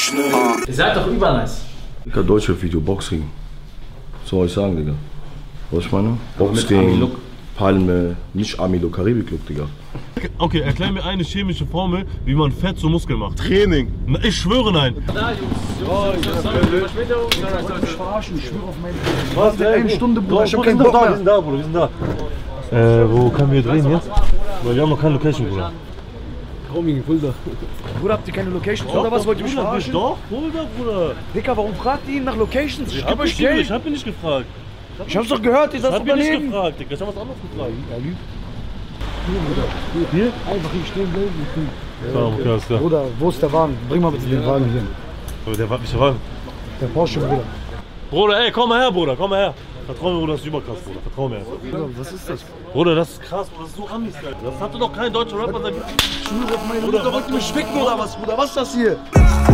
Ihr seid doch übernice. Digga, Deutschrap-Video, Boxring. Was soll ich sagen, Digga? Was ich meine? Boxring, Palme, nicht Army-Look, Karibik-Look, Digga. Okay, erklär mir eine chemische Formel, wie man Fett zu Muskeln macht. Training. Na, ich schwöre, nein. Da, Jungs. Ich verarschen, ich schwöre auf meine. Was? Mit einer Stunde, Bruder. Ich hab keinen Bock Wir mehr. sind da, Bruder, wir sind da. Wo können wir drehen jetzt? Weil wir haben noch keine Location, Bruder. Bruder, habt ihr keine Locations oder was? Wollt ihr mich verarschen? Doch, Bruder. Dicker, warum fragt ihr ihn nach Locations? Ich geb euch Ich Geld. hab ihn nicht gefragt. Ich hab's doch gehört, ihr Ich seid hab ihn nicht daneben. gefragt, Digga. Ich hab was anderes gefragt. Er lügt. Hier? Einfach hier stehen bleiben. Ja, okay, alles klar. Bruder, wo ist der Wagen? Bring mal bitte den Wagen hier. Aber der war nicht der Wagen. Der Porsche, Bruder. Bruder, ey, komm mal her, Bruder, komm mal her. Vertrau mir, Bruder, das ist überkrass, Bruder. Vertrau mir. Bruder, was ist das? Bruder, das ist krass, Bruder, das ist so Amis, Alter. Das hatte doch kein deutscher Rapper seit. Schwöre auf meine Mutter, wollt ihr mich ficken oder was, Bruder? Was ist das hier?